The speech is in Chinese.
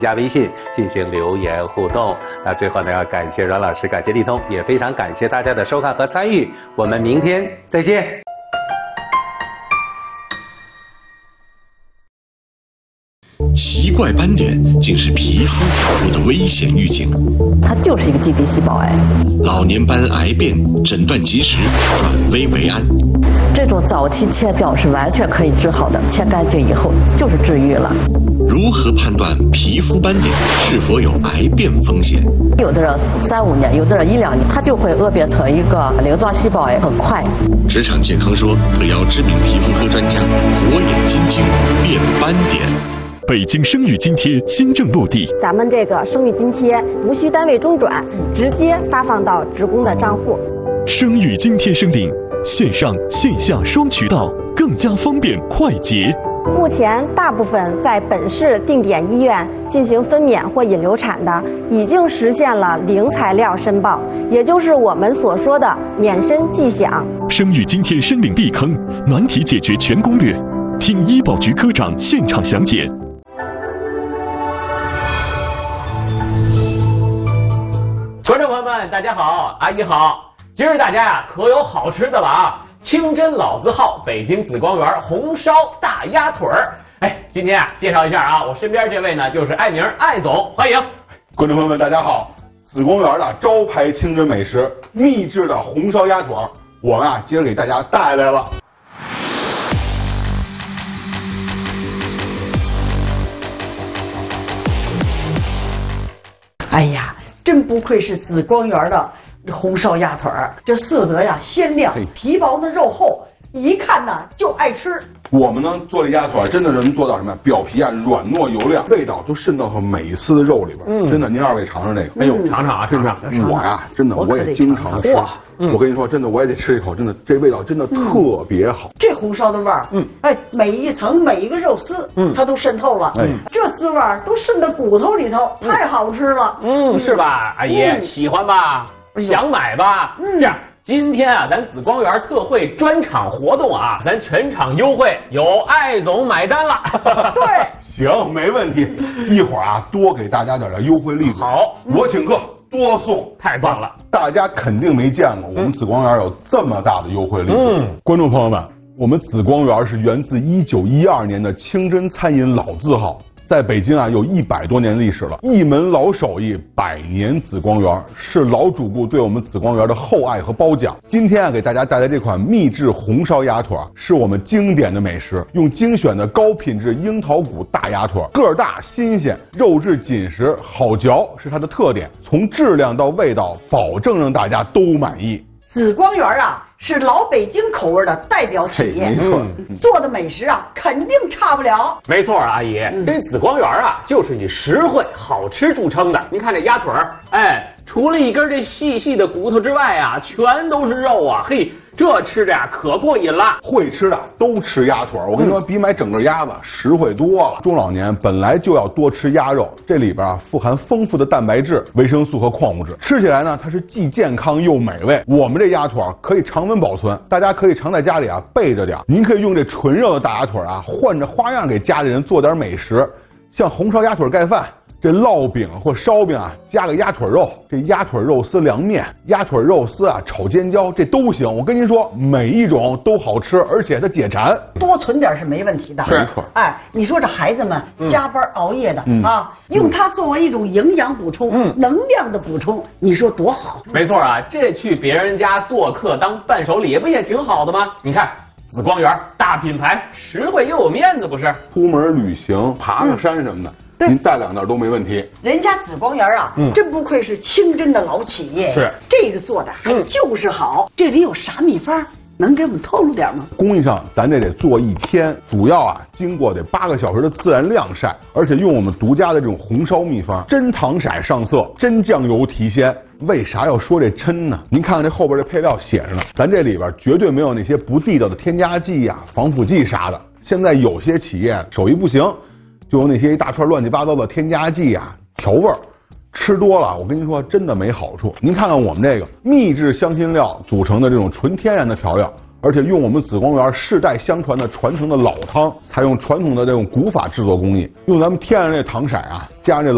加微信进行留言互动。那最后呢，要感谢阮老师，感谢立通，也非常感谢大家的收看和参与。我们明天再见。 奇怪斑点竟是皮肤发出的危险预警， 它就是一个基底细胞癌。 老年斑癌变，诊断及时，转危为安。 这种早期切掉是完全可以治好的，切干净以后就是治愈了。 如何判断皮肤斑点是否有癌变风险？ 有的人3-5年，有的人1-2年，它就会恶变成一个鳞状细胞癌，很快。 职场健康说特邀知名皮肤科专家火眼金睛辨斑点。 北京生育津贴新政落地， 咱们这个生育津贴无需单位中转，直接发放到职工的账户。 生育津贴申领线上线下双渠道，更加方便快捷。 目前大部分在本市定点医院进行分娩或引流产的，已经实现了零材料申报，也就是我们所说的免申即享。 生育津贴申领避坑，难题解决全攻略，听医保局科长现场详解。 观众朋友们，大家好，阿姨好。今儿大家呀可有好吃的了啊！清真老字号北京紫光园红烧大鸭腿儿。哎，今天啊介绍一下啊，我身边这位呢就是艾明艾总，欢迎。 观众朋友们，大家好！紫光园的招牌清真美食，秘制的红烧鸭腿儿，我们啊今儿给大家带来了。 哎呀，真不愧是紫光园的红烧鸭腿儿，这色泽呀鲜亮，皮薄呢肉厚，一看呢就爱吃。 我们呢做的鸭腿真的能做到什么？表皮啊软糯油亮，味道都渗到每一丝的肉里边。真的，您二位尝尝这个。 哎呦，尝尝啊，尝尝。 我呀，真的我也经常吃。我跟你说，真的我也得吃一口，真的这味道真的特别好。 这红烧的味儿，哎，每一层每一个肉丝，它都渗透了。这滋味儿都渗到骨头里头，太好吃了。 是吧，阿姨？喜欢吧？想买吧？这样。今天啊，咱紫光园特惠专场活动啊，咱全场优惠，有艾总买单了。 对， 行，没问题。一会儿啊，多给大家点优惠力度。 好， 我请客，多送， 太棒了！ 大家肯定没见过我们紫光园有这么大的优惠力度。观众朋友们，我们紫光园是源自1912年的清真餐饮老字号。在北京啊，有100多年历史了，一门老手艺，100年紫光园，是老主顾对我们紫光园的厚爱和褒奖。今天啊，给大家带来这款秘制红烧鸭腿，是我们经典的美食，用精选的高品质樱桃骨大鸭腿，个儿大新鲜，肉质紧实，好嚼是它的特点，从质量到味道，保证让大家都满意。 紫光园啊，是老北京口味的代表企业， 没错， 做的美食啊，肯定差不了。 没错，阿姨，这紫光园啊，就是以实惠好吃著称的。您看这鸭腿儿，哎，除了一根这细细的骨头之外啊，全都是肉啊，嘿，这吃着呀可过瘾了。 会吃的都吃鸭腿，我跟你说，比买整个鸭子实惠多了。中老年本来就要多吃鸭肉，这里边啊富含丰富的蛋白质、维生素和矿物质，吃起来呢它是既健康又美味。我们这鸭腿可以常温保存，大家可以常在家里啊备着点。您可以用这纯肉的大鸭腿啊，换着花样给家里人做点美食，像红烧鸭腿盖饭。这烙饼或烧饼啊，加个鸭腿肉，这鸭腿肉丝凉面，鸭腿肉丝啊炒尖椒，这都行。我跟您说，每一种都好吃，而且它解馋。 多存点是没问题的， 没错。 哎，你说这孩子们加班熬夜的啊，用它作为一种营养补充、能量的补充，你说多好？ 没错啊，这去别人家做客当伴手礼，不也挺好的吗？你看。紫光园大品牌，实惠又有面子，不是？ 出门旅行、爬个山什么的，您带2袋都没问题。 人家紫光园啊，真不愧是清真的老企业。 是这个做的还就是好。这里有啥秘方？能给我们透露点吗？ 工艺上咱这得做1天，主要啊经过得8个小时的自然晾晒，而且用我们独家的这种红烧秘方，真糖色上色，真酱油提鲜。为啥要说这真呢？您看看这后边这配料写着呢，咱这里边绝对没有那些不地道的添加剂啊、防腐剂啥的。现在有些企业手艺不行，就用那些一大串乱七八糟的添加剂啊调味儿。吃多了，我跟您说，真的没好处。您看看我们这个秘制香辛料组成的这种纯天然的调料，而且用我们紫光园世代相传的传承的老汤，采用传统的这种古法制作工艺，用咱们天然这糖色啊，加上这